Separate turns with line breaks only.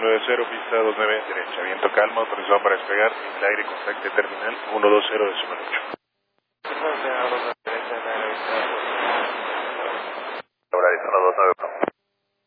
290, pista 29 derecha. Viento calmo, autorizado para despegar. En el aire, contacte terminal 120 de 8.